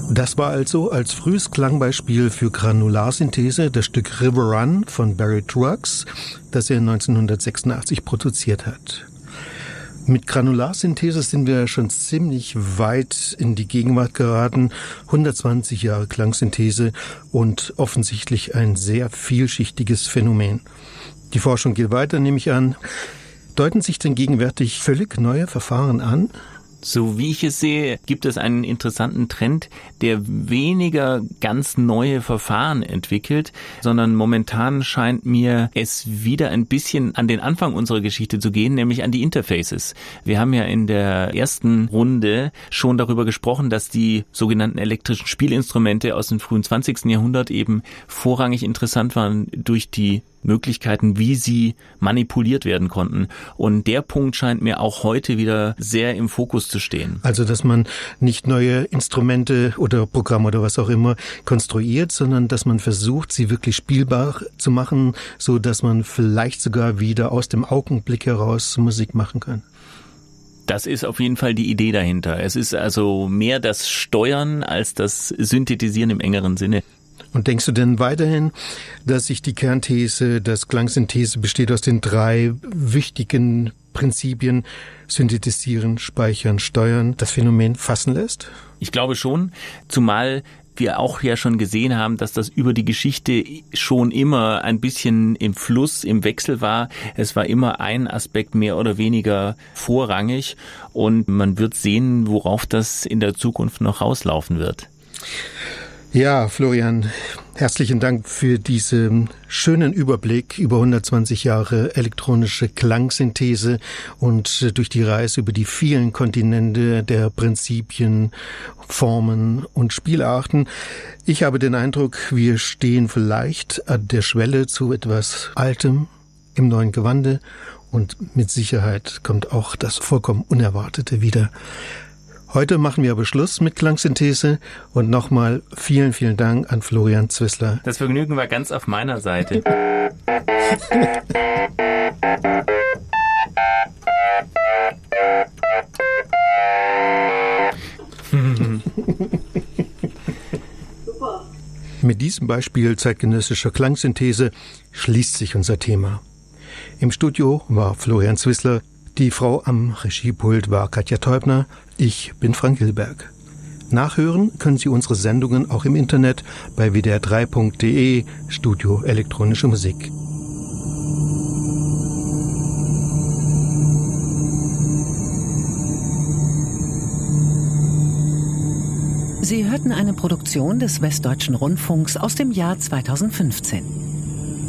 Das war also als frühes Klangbeispiel für Granularsynthese das Stück River Run von Barry Truax, das er 1986 produziert hat. Mit Granularsynthese sind wir schon ziemlich weit in die Gegenwart geraten. 120 Jahre Klangsynthese und offensichtlich ein sehr vielschichtiges Phänomen. Die Forschung geht weiter, nehme ich an. Deuten sich denn gegenwärtig völlig neue Verfahren an? So wie ich es sehe, gibt es einen interessanten Trend, der weniger ganz neue Verfahren entwickelt, sondern momentan scheint mir es wieder ein bisschen an den Anfang unserer Geschichte zu gehen, nämlich an die Interfaces. Wir haben ja in der ersten Runde schon darüber gesprochen, dass die sogenannten elektrischen Spielinstrumente aus dem frühen 20. Jahrhundert eben vorrangig interessant waren durch die Möglichkeiten, wie sie manipuliert werden konnten. Und der Punkt scheint mir auch heute wieder sehr im Fokus zu stehen. Also, dass man nicht neue Instrumente oder Programme oder was auch immer konstruiert, sondern dass man versucht, sie wirklich spielbar zu machen, so dass man vielleicht sogar wieder aus dem Augenblick heraus Musik machen kann. Das ist auf jeden Fall die Idee dahinter. Es ist also mehr das Steuern als das Synthetisieren im engeren Sinne. Und denkst du denn weiterhin, dass sich die Kernthese, dass Klangsynthese besteht aus den 3 wichtigen Prinzipien, synthetisieren, speichern, steuern, das Phänomen fassen lässt? Ich glaube schon, zumal wir auch ja schon gesehen haben, dass das über die Geschichte schon immer ein bisschen im Fluss, im Wechsel war. Es war immer ein Aspekt mehr oder weniger vorrangig und man wird sehen, worauf das in der Zukunft noch rauslaufen wird. Ja, Florian, herzlichen Dank für diesen schönen Überblick über 120 Jahre elektronische Klangsynthese und durch die Reise über die vielen Kontinente der Prinzipien, Formen und Spielarten. Ich habe den Eindruck, wir stehen vielleicht an der Schwelle zu etwas Altem im neuen Gewande und mit Sicherheit kommt auch das vollkommen Unerwartete wieder. Heute machen wir aber Schluss mit Klangsynthese und nochmal vielen, vielen Dank an Florian Zwissler. Das Vergnügen war ganz auf meiner Seite. Mit diesem Beispiel zeitgenössischer Klangsynthese schließt sich unser Thema. Im Studio war Florian Zwissler. Die Frau am Regiepult war Katja Teubner. Ich bin Frank Hilberg. Nachhören können Sie unsere Sendungen auch im Internet bei wdr3.de Studio Elektronische Musik. Sie hörten eine Produktion des Westdeutschen Rundfunks aus dem Jahr 2015.